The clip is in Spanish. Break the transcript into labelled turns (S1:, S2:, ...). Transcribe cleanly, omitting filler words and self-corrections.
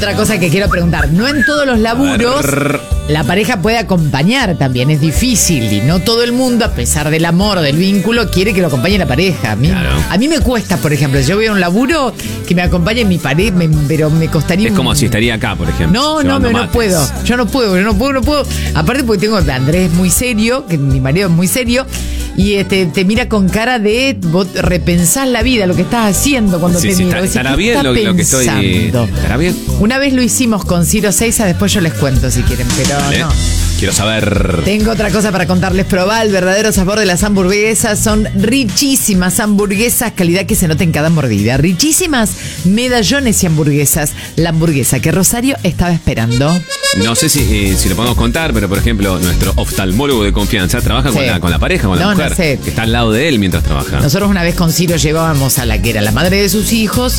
S1: otra cosa que quiero preguntar. No en todos los laburos la pareja puede acompañar también. Es difícil y no todo el mundo, a pesar del amor o del vínculo, quiere que lo acompañe la pareja. A mí me cuesta, por ejemplo, yo voy a un laburo que me acompañe mi pareja, pero me costaría...
S2: Es como si estaría acá, por ejemplo.
S1: No puedo. Yo no puedo. Aparte porque tengo a Andrés muy serio, que mi marido es muy serio, y te mira con cara de... Vos repensás la vida, lo que estás haciendo cuando te miro.
S2: Estará bien lo que estoy... ¿Estará bien?
S1: Una vez lo hicimos con Ciro Seiza, después yo les cuento si quieren, pero
S2: ¿vale?
S1: no.
S2: Quiero saber.
S1: Tengo otra cosa para contarles. Probá el verdadero sabor de las hamburguesas. Son richísimas hamburguesas, calidad que se nota en cada mordida. Richísimas medallones y hamburguesas. La hamburguesa que Rosario estaba esperando.
S2: No sé si lo podemos contar, pero por ejemplo, nuestro oftalmólogo de confianza trabaja con la pareja, con la mujer, que está al lado de él mientras trabaja.
S1: Nosotros una vez con Ciro llevábamos a la que era la madre de sus hijos